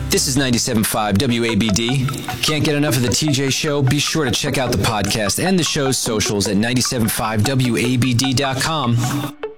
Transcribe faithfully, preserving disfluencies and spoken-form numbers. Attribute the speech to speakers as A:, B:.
A: This is ninety-seven point five W A B D. Can't get enough of the T J Show? Be sure to check out the podcast and the show's socials at nine seven five W A B D dot com.